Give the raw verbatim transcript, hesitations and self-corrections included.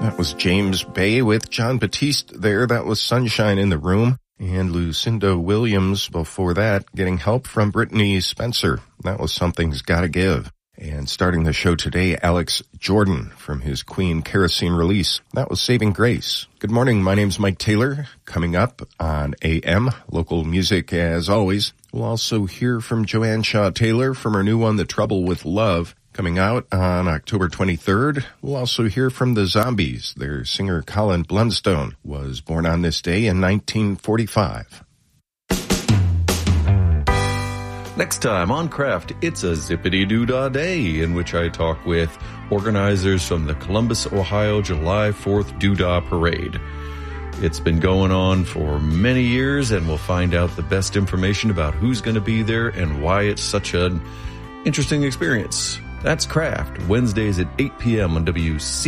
That was James Bay with John Batiste there. That was Sunshine in the Room. And Lucinda Williams before that, getting help from Brittany Spencer. That was Something's Gotta Give. And starting the show today, Alex Jordan from his Queen Kerosene release. That was Saving Grace. Good morning, my name's Mike Taylor. Coming up on A M, local music as always. We'll also hear from Joanne Shaw Taylor from her new one, The Trouble with Love, coming out on October twenty-third. We'll also hear from the Zombies. Their singer Colin Blunstone was born on this day in nineteen forty-five. Next time on Craft, it's a Zippity-Doo-Dah Day, in which I talk with organizers from the Columbus, Ohio July fourth Doodah Parade. It's been going on for many years, and we'll find out the best information about who's going to be there and why it's such an interesting experience. That's Craft, Wednesdays at eight p.m. on W C.